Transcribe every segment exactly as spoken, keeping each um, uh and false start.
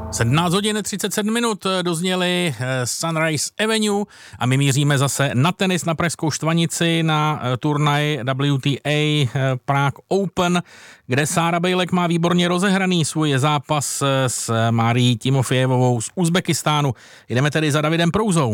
sedmnáct hodin třicet sedm minut dozněli Sunrise Avenue a my míříme zase na tenis, na pražskou Štvanici, na turnaj W T A Prague Open, kde Sára Bejlek má výborně rozehraný svůj zápas s Marií Timofejevovou z Uzbekistánu. Jdeme tedy za Davidem Prouzou.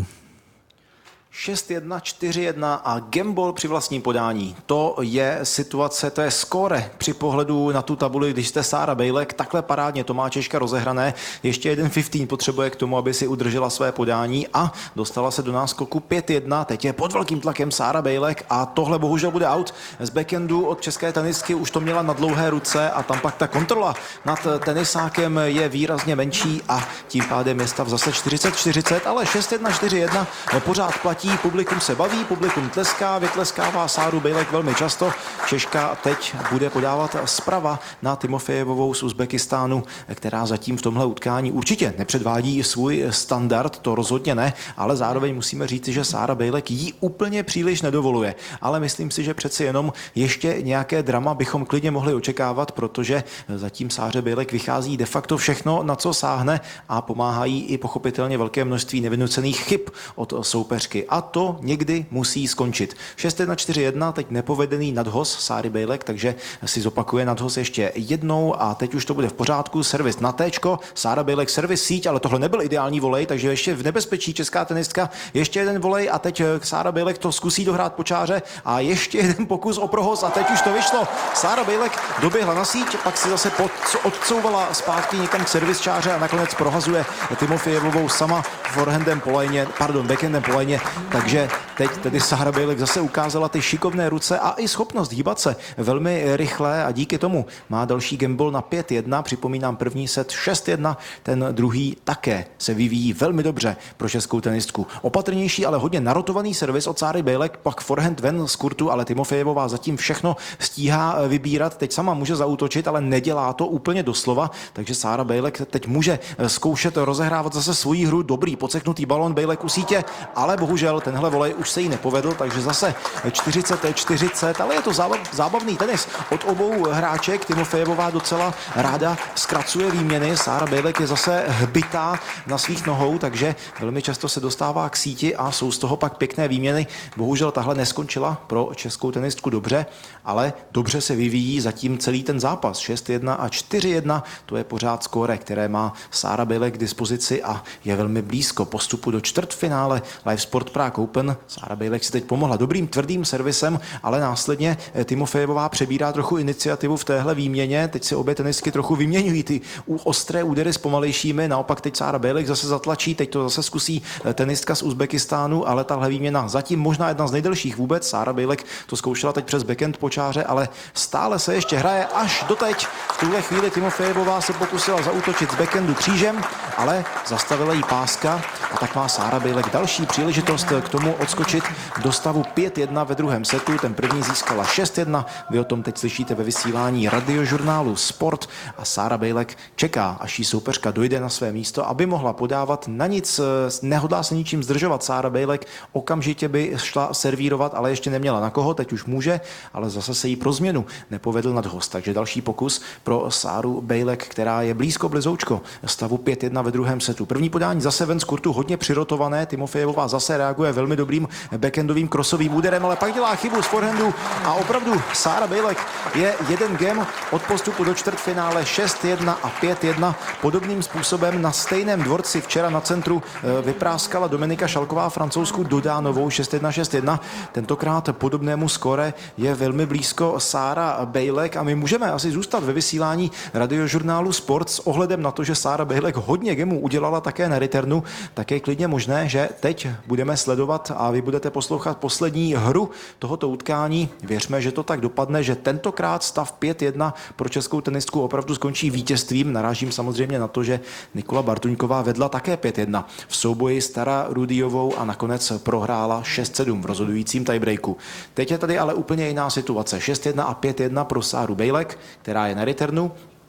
šest jedna, čtyři jedna a gamble při vlastním podání. To je situace, to je skóre při pohledu na tu tabuli, když jste Sára Bejlek, takhle parádně to má Češka rozehrané. Ještě jeden patnáct potřebuje k tomu, aby si udržela své podání a dostala se do náskoku pět jedna. Teď je pod velkým tlakem Sára Bejlek a tohle bohužel bude out. Z backendu od české tenistky už to měla na dlouhé ruce a tam pak ta kontrola nad tenisákem je výrazně menší a tím pádem je stav zase čtyřicet čtyřicet, ale šest jedna, čtyři jedna pořád platí. Publikum se baví, publikum tleská, vytleskává Sáru Bejlek velmi často. Češka teď bude podávat zprava na Timofejevovou z Uzbekistánu, která zatím v tomhle utkání určitě nepředvádí svůj standard, to rozhodně ne, ale zároveň musíme říct, že Sára Bejlek jí úplně příliš nedovoluje. Ale myslím si, že přeci jenom ještě nějaké drama bychom klidně mohli očekávat, protože zatím Sáře Bejlek vychází de facto všechno, na co sáhne a pomáhají i pochopitelně velké množství nevynucených chyb od soupeřky. A to někdy musí skončit. šest jedna, čtyři jedna, teď nepovedený nadhoz Sáry Bejlek, takže si zopakuje nadhoz ještě jednou a teď už to bude v pořádku. Servis na téčko, Sára Bejlek servis síť, ale tohle nebyl ideální volej, takže ještě v nebezpečí česká tenistka. Ještě jeden volej a teď Sára Bejlek to zkusí dohrát po čáře a ještě jeden pokus o prohoz a teď už to vyšlo. Sára Bejlek doběhla na síť, pak si zase pod, odcouvala zpátky někam k servis čáře a nakonec prohazuje Timofejevovou sama forehandem po lajně, pardon, backhandem po lajně. Takže teď tedy Sára Bejlek zase ukázala ty šikovné ruce a i schopnost hýbat se velmi rychle a díky tomu má další gamble na pět jedna. Připomínám první set šest jedna, ten druhý také se vyvíjí velmi dobře pro českou tenistku. Opatrnější, ale hodně narotovaný servis od Sáry Bejlek, pak forehand ven z kurtu, ale Timofejevová zatím všechno stíhá vybírat. Teď sama může zaútočit, ale nedělá to úplně doslova, takže Sára Bejlek teď může zkoušet rozehrávat zase svoji hru. Dobrý podseknutý balon Bejlek u sítě, ale bohužel tenhle volej už se jí nepovedl, takže zase čtyřicet čtyřicet, ale je to zábav, zábavný tenis od obou hráček. Timofejevová docela ráda zkracuje výměny, Sára Bejlek je zase hbitá na svých nohou, takže velmi často se dostává k síti a jsou z toho pak pěkné výměny. Bohužel tahle neskončila pro českou tenistku dobře, ale dobře se vyvíjí zatím celý ten zápas. šest jedna a čtyři jedna, to je pořád skóre, které má Sára Bejlek k dispozici a je velmi blízko postupu do čtvrtfinále Live Sport Prague Open. Sára Bejlek si teď pomohla dobrým tvrdým servisem, ale následně Timofejevová přebírá trochu iniciativu v téhle výměně. Teď si obě tenistky trochu vyměňují ty ostré údery s pomalejšími. Naopak teď Sára Bejlek zase zatlačí, teď to zase zkusí tenistka z Uzbekistánu, ale tahle výměna zatím možná jedna z nejdelších vůbec. Sára Bejlek to zkoušela teď přes backhand po čáře, ale stále se ještě hraje až doteď. V tuhle chvíli Timofejevová se pokusila zaútočit z backhandu křížem, ale zastavila jí páska a tak má Sára Bejlek další příležitost k tomu odskočit do stavu pět jedna ve druhém setu. Ten první získala šest jedna. Vy o tom teď slyšíte ve vysílání radiožurnálu Sport a Sára Bejlek čeká, až jí soupeřka dojde na své místo, aby mohla podávat. Na nic nehodlá se ničím zdržovat Sára Bejlek. Okamžitě by šla servírovat, ale ještě neměla na koho, teď už může, ale zase se jí pro změnu nepovedl nadhoz. Takže další pokus pro Sáru Bejlek, která je blízko blizoučko stavu pět jedna ve druhém setu. První podání zase ven z kurtu, hodně přirotované. Timofejevová zase reaguje velmi dobrým backhandovým krosovým úderem, ale pak dělá chybu z forehandu a opravdu Sára Bejlek je jeden game od postupu do čtvrtfinále šest jedna a pět jedna. Podobným způsobem na stejném dvorci včera na centru vypráskala Dominika Šalková Francouzsku Dodánovou šest jedna šest jedna. Tentokrát podobnému skóre je velmi blízko Sára Bejlek a my můžeme asi zůstat ve vysílání radiožurnálu Sport s ohledem na to, že Sára Bejlek hodně gemů udělala také na returnu, tak je klidně možné, že teď budeme sledovat a vy budete poslouchat poslední hru tohoto utkání. Věřme, že to tak dopadne, že tentokrát stav pět jedna pro českou tenistku opravdu skončí vítězstvím. Narážím samozřejmě na to, že Nikola Bartuňková vedla také pět jedna v souboji s Tara Rudiovou a nakonec prohrála šest sedm v rozhodujícím tiebreaku. Teď je tady ale úplně jiná situace. šest jedna a pět jedna pro Sáru Bejlek, která je na returnu.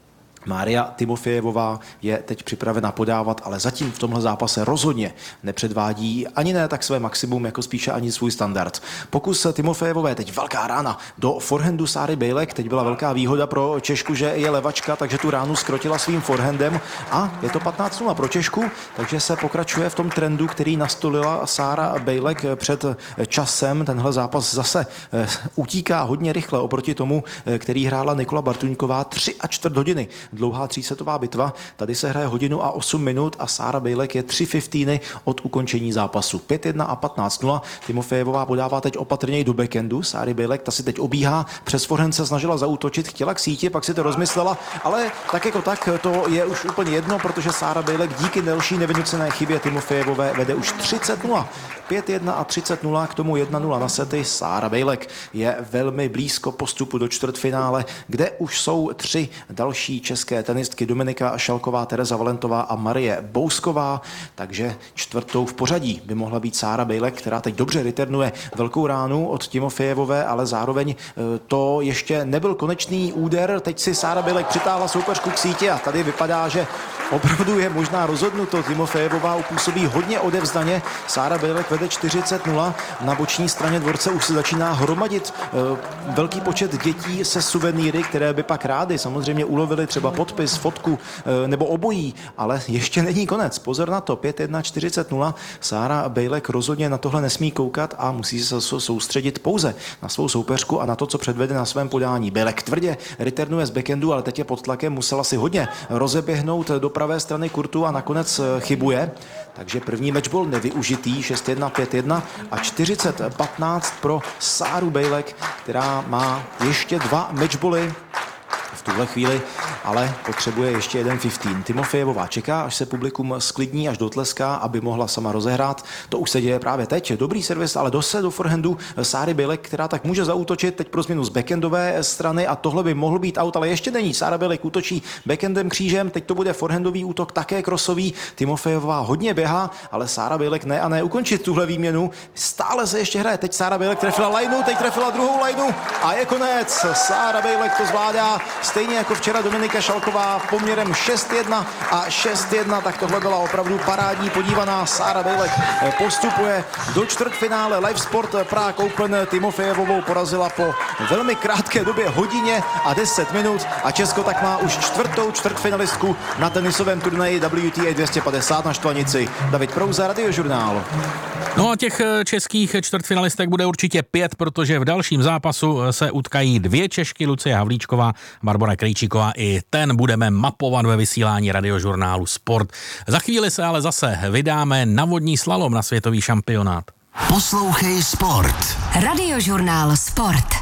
Mária Timofejevová je teď připravena podávat, ale zatím v tomhle zápase rozhodně nepředvádí ani ne tak své maximum, jako spíše ani svůj standard. Pokus Timofejevové, teď velká rána do forehandu Sáry Bejlek, teď byla velká výhoda pro Češku, že je levačka, takže tu ránu skrotila svým forehandem a je to patnáct nula pro Češku, takže se pokračuje v tom trendu, který nastolila Sára Bejlek před časem. Tenhle zápas zase utíká hodně rychle oproti tomu, který hrála Nikola Bartuňková tři a čtvrt hodiny. Dlouhá třísetová bitva, tady se hraje hodinu a osm minut a Sára Bejlek je tři fifteeny od ukončení zápasu. pět jedna a patnáct nula. Timofejevová podává teď opatrněji do backendu. Sáry Bejlek, ta si teď obíhá, přes forehand se snažila zaútočit, chtěla k síti, pak si to rozmyslela, ale tak jako tak to je už úplně jedno, protože Sára Bejlek díky další nevynucené chybě Timofejevové vede už třicet nula. pět jedna a třicet nula, k tomu jedna nula na sety. Sára Bejlek je velmi blízko postupu do čtvrtfinále, kde už jsou tři další české tenistky: Dominika Šalková, Tereza Valentová a Marie Bousková, takže čtvrtou v pořadí by mohla být Sára Bejlek, která teď dobře returnuje velkou ránu od Timofejevové, ale zároveň to ještě nebyl konečný úder. Teď si Sára Bejlek přitáhla soupeřku k síti a tady vypadá, že opravdu je možná rozhodnuto. Timofejevová upůsobí hodně odevzdaně. Sára Bejlek vede čtyřicet nula. Na boční straně dvorce už se začíná hromadit e, velký počet dětí se suvenýry, které by pak rády samozřejmě ulovili třeba podpis, fotku e, nebo obojí, ale ještě není konec. Pozor na to, pět jedna, čtyřicet nula. Sára Bejlek rozhodně na tohle nesmí koukat a musí se soustředit pouze na svou soupeřku a na to, co předvede na svém podání. Bejlek tvrdě returnuje z backendu, ale teď je pod tlakem, musela si hodně rozeběhnout do pravé strany kurtu a nakonec chybuje. Takže první matchball nevyužitý, šest jedna, pět jedna a čtyřicet patnáct pro Sáru Bejlek, která má ještě dva matchbally v tuhle chvíli, ale potřebuje ještě jeden fifteen. Timofejevová čeká, až se publikum sklidní, až dotleská, aby mohla sama rozehrát. To už se děje právě teď. Dobrý servis, ale dosud do forehandu Sáry Bejlek, která tak může zaútočit teď pro změnu z backendové strany a tohle by mohl být out, ale ještě není. Sára Bejlek útočí backendem křížem, teď to bude forehandový útok, také krosový. Timofejevová hodně běhá, ale Sára Bejlek ne a ne ukončit tuhle výměnu. Stále se ještě hraje. Teď Sára Bejlek trefila lineu, teď trefila druhou lineu a je konec. Sára Bejlek to zvládá. Stejně jako včera Dominika Šalková poměrem šest jedna a šest jedna, tak tohle byla opravdu parádní podívaná. Sára Bejlek postupuje do čtvrtfinále. Live Sport Prague Open Timofejevovou porazila po velmi krátké době, hodině a deset minut a Česko tak má už čtvrtou čtvrtfinalistku na tenisovém turnaji W T A dvě stě padesát na Štvanici. David Prouza, Radiožurnál. No a těch českých čtvrtfinalistek bude určitě pět, protože v dalším zápasu se utkají dvě Češky, Lucie Havlíčková, Barbora Krejčíková. I ten budeme mapovat ve vysílání Radiožurnálu Sport. Za chvíli se ale zase vydáme na vodní slalom na světový šampionát. Poslouchej Sport. Radiožurnál Sport.